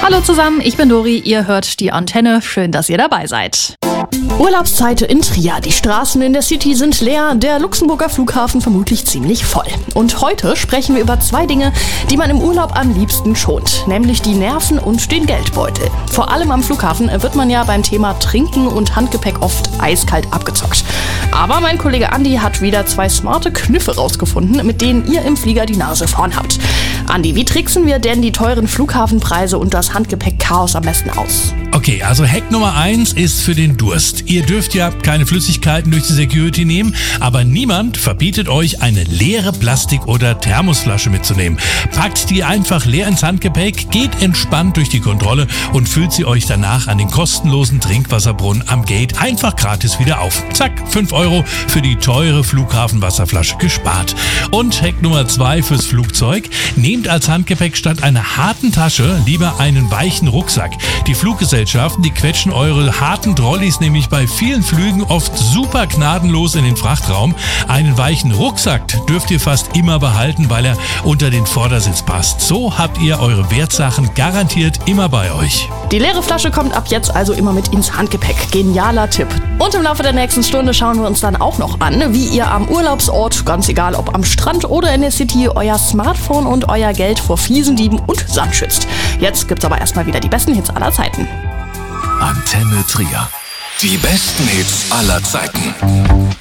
Hallo zusammen, ich bin Dori, ihr hört die Antenne. Schön, dass ihr dabei seid. Urlaubszeit in Trier. Die Straßen in der City sind leer, der Luxemburger Flughafen vermutlich ziemlich voll. Und heute sprechen wir über 2 Dinge, die man im Urlaub am liebsten schont, nämlich die Nerven und den Geldbeutel. Vor allem am Flughafen wird man ja beim Thema Trinken und Handgepäck oft eiskalt abgezockt. Aber mein Kollege Andi hat wieder 2 smarte Kniffe rausgefunden, mit denen ihr im Flieger die Nase vorn habt. Andi, wie tricksen wir denn die teuren Flughafenpreise und das Handgepäck-Chaos am besten aus? Okay, also Hack Nummer 1 ist für den Durst. Ihr dürft ja keine Flüssigkeiten durch die Security nehmen, aber niemand verbietet euch, eine leere Plastik- oder Thermosflasche mitzunehmen. Packt die einfach leer ins Handgepäck, geht entspannt durch die Kontrolle und füllt sie euch danach an den kostenlosen Trinkwasserbrunnen am Gate einfach gratis wieder auf. Zack, 5 € für die teure Flughafenwasserflasche gespart. Und Hack Nummer 2 fürs Flugzeug: Nehmt als Handgepäck statt einer harten Tasche lieber einen weichen Rucksack. Die Fluggesellschaften, die quetschen eure harten Trolleys nämlich bei vielen Flügen oft super gnadenlos in den Frachtraum. Einen weichen Rucksack dürft ihr fast immer behalten, weil er unter den Vordersitz passt. So habt ihr eure Wertsachen garantiert immer bei euch. Die leere Flasche kommt ab jetzt also immer mit ins Handgepäck. Genialer Tipp. Und im Laufe der nächsten Stunde schauen wir uns dann auch noch an, wie ihr am Urlaubsort, ganz egal ob am Strand oder in der City, euer Smartphone und euer Geld vor fiesen Dieben und Sand schützt. Jetzt gibt's aber erstmal wieder die besten Hits aller Zeiten. Antenne Trier. Die besten Hits aller Zeiten.